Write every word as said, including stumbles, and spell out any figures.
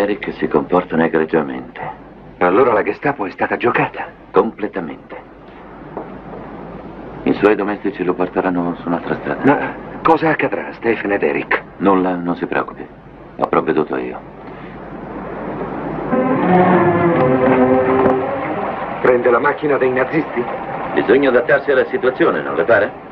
Eric si comportano egregiamente. Allora la Gestapo è stata giocata? Completamente. I suoi domestici lo porteranno su un'altra strada. Ma cosa accadrà a Stefan ed Eric? Nulla, non si preoccupi. Ho provveduto io. Prende la macchina dei nazisti? Bisogna adattarsi alla situazione, non le pare?